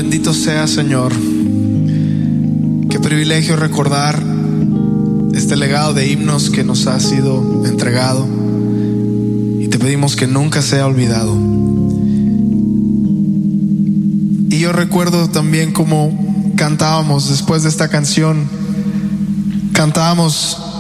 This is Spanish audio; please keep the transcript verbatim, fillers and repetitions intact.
Bendito sea, Señor. Qué privilegio recordar este legado de himnos que nos ha sido entregado, y te pedimos que nunca sea olvidado. Y yo recuerdo también cómo cantábamos después de esta canción, cantábamos